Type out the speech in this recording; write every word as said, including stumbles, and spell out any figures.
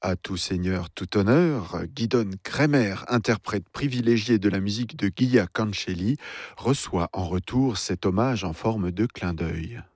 À tout seigneur, tout honneur, Guidon Kremer, interprète privilégié de la musique de Guia Cancelli, reçoit en retour cet hommage en forme de clin d'œil.